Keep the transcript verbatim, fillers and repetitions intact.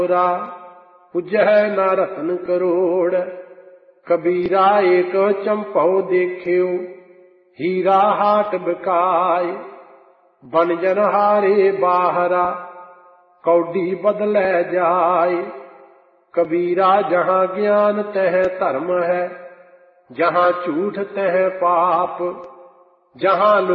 पुजह न रतन करोड़। कबीरा एक चंपौ देख्यो, हीरा हाट बिकाय। बन जन हारे बाहरा, कौडी बदलै जाय। कबीरा जहाँ ज्ञान तह धर्म है, जहाँ झूठ तह पाप। जहाँ